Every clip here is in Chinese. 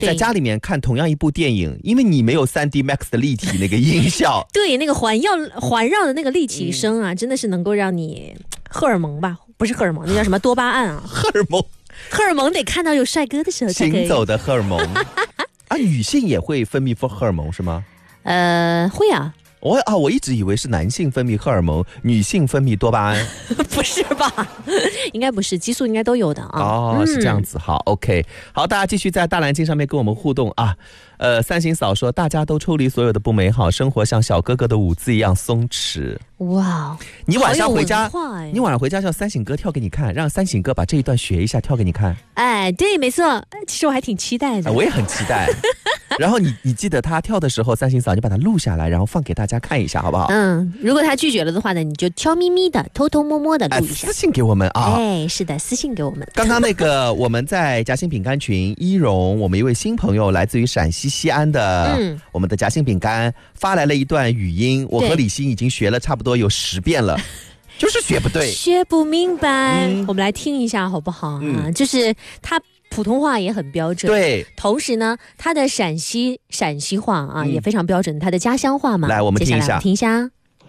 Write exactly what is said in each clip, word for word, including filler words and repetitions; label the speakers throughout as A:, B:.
A: 在家里面看同样一部电影，因为你没有 三 D Max 的立体那个音效，
B: 对，那个环绕环绕的那个立体声啊，嗯、真的是能够让你荷尔蒙吧，不是荷尔蒙，那叫什么多巴胺啊？
A: 荷尔蒙，
B: 荷尔蒙得看到有帅哥的时候才可以。
A: 行走的荷尔蒙啊，女性也会分泌荷尔蒙是吗？
B: 呃，会啊。
A: 我啊，我一直以为是男性分泌荷尔蒙，女性分泌多巴胺，
B: 不是吧？应该不是，激素应该都有的啊。
A: 哦，嗯、是这样子，好 ，OK， 好，大家继续在大蓝鲸上面跟我们互动啊。呃，三星嫂说，大家都抽离所有的不美好，生活像小哥哥的舞姿一样松弛。
B: 哇，
A: 你晚上回家，
B: 哎、
A: 你晚上回家叫三省哥跳给你看，让三省哥把这一段学一下，跳给你看。
B: 哎，对，没错，其实我还挺期待的，
A: 哎、我也很期待。然后你你记得他跳的时候，三星嫂你把它录下来，然后放给大家看一下，好不好？
B: 嗯，如果他拒绝了的话呢，你就悄咪咪的、偷偷摸摸的录一下，
A: 哎、私信给我们啊。
B: 哎，是的，私信给我们。
A: 刚刚那个我们在夹心饼干群一荣，我们一位新朋友来自于陕西西安的，嗯，我们的夹心饼干发来了一段语音，我和李欣已经学了差不多有十遍了。就是学不对，
B: 学不明白、嗯、我们来听一下好不好啊、嗯、就是他普通话也很标准，
A: 对，
B: 同时呢他的陕西陕西话啊、嗯、也非常标准，他的家乡话嘛。
A: 来我们听一下，
B: 听一下。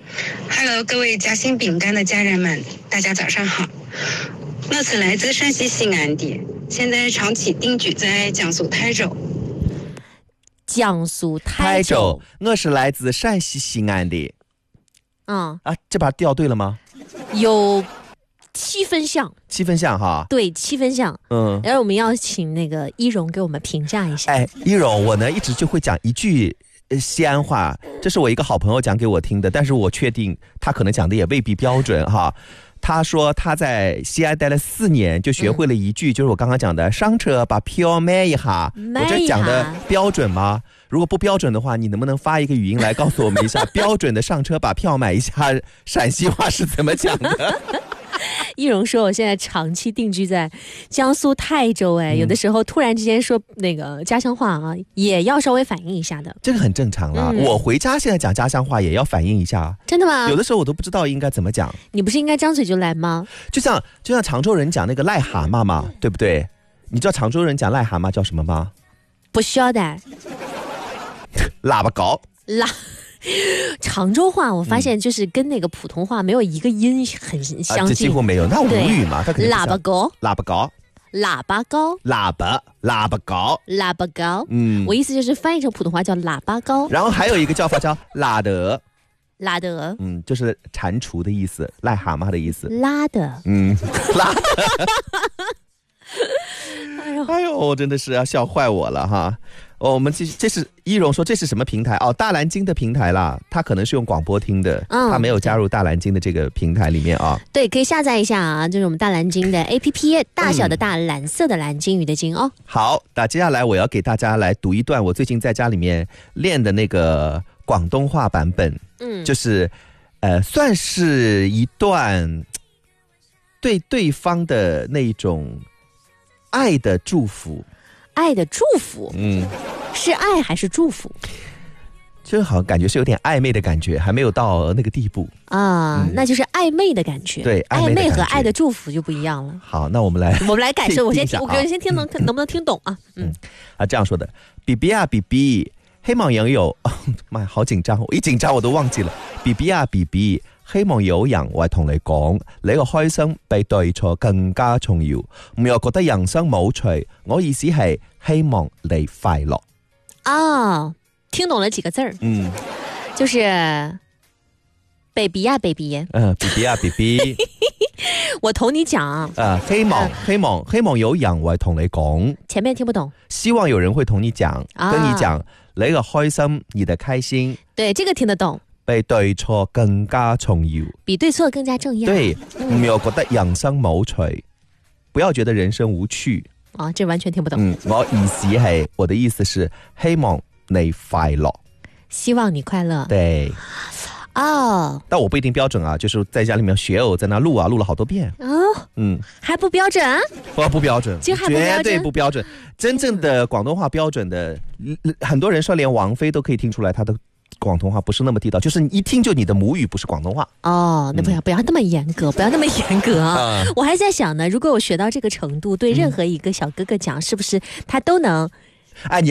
C: Hello， 各位夹心饼干的家人们，大家早上好。我是来自陕西西安的，现在长期定居在江苏泰州。
B: 江苏泰州，
A: 我是来自陕西西安的。
B: 嗯
A: 啊，这把调对了吗？
B: 有七分像，
A: 七分像哈。
B: 对，七分像。
A: 嗯，
B: 然后我们要请那个一荣给我们评价一下。
A: 哎，一荣，我呢一直就会讲一句西安话，这是我一个好朋友讲给我听的，但是我确定他可能讲的也未必标准哈。他说他在西安待了四年，就学会了一句，嗯、就是我刚刚讲的“上车把票买一下”。我这讲的标准吗？如果不标准的话，你能不能发一个语音来告诉我们一下，标准的上车把票买一下陕西话是怎么讲的？
B: 一荣说，我现在长期定居在江苏泰州，哎、嗯，有的时候突然之间说那个家乡话啊，也要稍微反应一下的。
A: 这个很正常啦、嗯，我回家现在讲家乡话也要反应一下。
B: 真的吗？
A: 有的时候我都不知道应该怎么讲。
B: 你不是应该张嘴就来吗？
A: 就像就像常州人讲那个癞蛤蟆嘛，对不对？你知道常州人讲癞蛤蟆叫什么吗？
B: 不晓得。
A: 喇叭高。
B: 喇。常州话我发现就是跟那个普通话没有一个音很相近，啊、
A: 这几乎没有。那无语嘛，它
B: 喇叭高，
A: 喇叭高，
B: 喇叭高，
A: 喇叭喇叭高，
B: 喇叭高。
A: 嗯，
B: 我意思就是翻译成普通话叫喇叭高。
A: 然后还有一个叫法叫拉德，
B: 拉德，
A: 嗯，就是蟾蜍的意思，癞蛤蟆的意思。
B: 拉的，
A: 嗯，拉的。哎呦，哎呦，真的是要笑坏我了哈！哦，我们这这是一荣说这是什么平台？哦，大蓝鲸的平台啦，他可能是用广播听的，嗯，他没有加入大蓝鲸的这个平台里面啊。
B: 对，可以下载一下啊，就是我们大蓝鲸的 A P P， 大小的大，嗯、蓝色的蓝，鲸鱼的鲸哦。
A: 好，那接下来我要给大家来读一段我最近在家里面练的那个广东话版本，嗯，就是呃，算是一段对对方的那种爱的祝福。
B: 爱的祝福，嗯，是爱还是祝福？
A: 就好像感觉是有点暧昧的感觉，还没有到那个地步
B: 啊、嗯，那就是暧昧的感觉。
A: 对，
B: 暧昧和爱的祝福就不一样了。
A: 好，那我们来，
B: 我们来感受。我先听，我先听能能不能听懂啊？
A: 嗯，嗯啊，这样说的 ，B B 啊 B B， 希望拥有，妈呀，好緊張，我一緊張我都忘記了 ，B B 啊 B B。希望有人會同你講，你個開心比對錯更加重要。唔又覺得人生冇趣，我意思係希望你快樂。
B: 哦，聽懂了幾個字兒，
A: 嗯，
B: 就是 baby 呀 baby，
A: 嗯 ，baby 呀 baby，
B: 我同你講
A: 啊，希望、嗯、希望希望有人會同你講，
B: 前面聽不懂，
A: 希望有人會同你講、啊，跟你講你個開心，你的開心，
B: 對，這個聽得懂。
A: 比對錯更加重要，
B: 比對錯更加重要。
A: 對，唔要覺得人生冇趣，不要覺得人生無趣。
B: 啊，這完全聽不懂。
A: 嗯，我意思係，我的意思是希望你快樂，
B: 希望你快樂。
A: 對，
B: 哦，
A: 但我不一定標準啊，就是在家裡面學偶在那錄啊，錄了好多遍。
B: 哦，嗯，還不標準？
A: 不不標準，
B: 這還不標準？
A: 絕對不標準。真正的廣東話標準的，很多人說連王菲都可以聽出來，他的廣東話不是那麼地道，就是你一聽就你的母語不是廣東話。
B: 哦，那不要、嗯、不要那麼嚴格，不要那麼嚴格啊！嗯、我還在想呢，如果我學到這個程度，對任何一個小哥哥講，嗯、是不是他都能
A: 哎，你